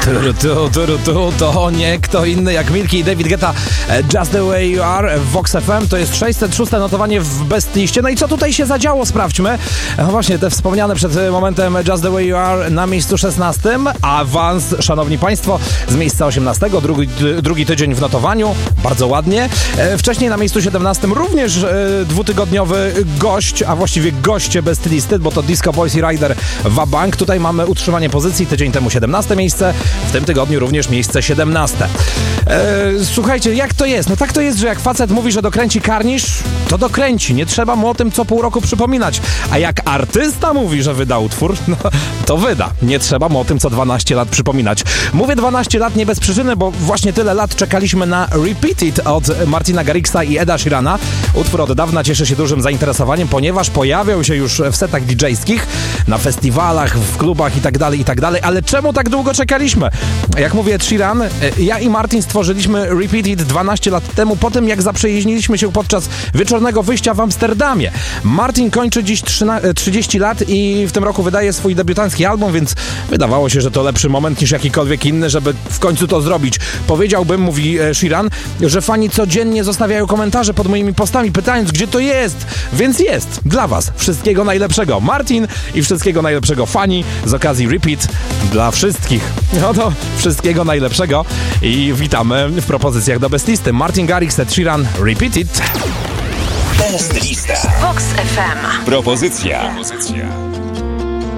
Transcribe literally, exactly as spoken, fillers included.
Turu, tu, turu, tu, to nie kto inny jak Milky i David Guetta. Just the way you are w Vox F M. To jest sześćset szóste notowanie w Best Liście. No i co tutaj się zadziało? Sprawdźmy. No właśnie, te wspomniane przed momentem Just the way you are na miejscu szesnastym. Awans, szanowni państwo, z miejsca osiemnastego. Drugi, drugi tydzień w notowaniu. Bardzo ładnie. Wcześniej na miejscu siedemnastym również e, dwutygodniowy gość, a właściwie goście Best Listy, bo to Disco Boys i Rider Wabank. Tutaj mamy utrzymanie pozycji. Tydzień temu siedemnaste miejsce. W tym tygodniu również miejsce siedemnaste. E, słuchajcie, jak to jest? No tak to jest, że jak facet mówi, że dokręci karnisz, to dokręci. Nie trzeba mu o tym co pół roku przypominać. A jak artysta mówi, że wyda utwór, no to wyda. Nie trzeba mu o tym co dwanaście lat przypominać. Mówię dwanaście lat nie bez przyczyny, bo właśnie tyle lat czekaliśmy na Repeat It od Martina Garrixa i Eda Sheerana. Utwór od dawna cieszy się dużym zainteresowaniem, ponieważ pojawiał się już w setach didżejskich, na festiwalach, w klubach i tak dalej, i tak dalej. Ale czemu tak długo czekaliśmy? Jak mówię, Sheeran, ja i Martin stworzyliśmy Repeat It dwanaście lat temu, po tym jak zaprzyjaźniliśmy się podczas wieczornego wyjścia w Amsterdamie. Martin kończy dziś trzydzieści lat i w tym roku wydaje swój debiutancki album, więc wydawało się, że to lepszy moment niż jakikolwiek inny, żeby w końcu to zrobić. Powiedziałbym, mówi Sheeran, że fani codziennie zostawiają komentarze pod moimi postami, pytając, gdzie to jest. Więc jest. Dla was. Wszystkiego najlepszego. Martin i wszystkiego najlepszego fani z okazji Repeat dla wszystkich. No to wszystkiego najlepszego i witamy w propozycjach do Best Listy. Martin Garrix, Ed Sheeran, Repeat It. Best Lista. Vox F M. Propozycja. Propozycja.